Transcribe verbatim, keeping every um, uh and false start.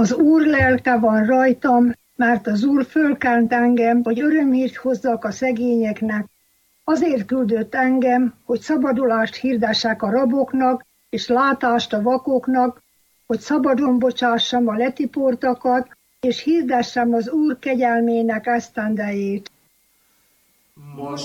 Az Úr lelke van rajtam, mert az Úr fölkent engem, hogy örömhírt hozzak a szegényeknek. Azért küldött engem, hogy szabadulást hirdessek a raboknak, és látást a vakoknak, hogy szabadon bocsássam a letiportakat, és hirdessem az Úr kegyelmének esztendejét. Most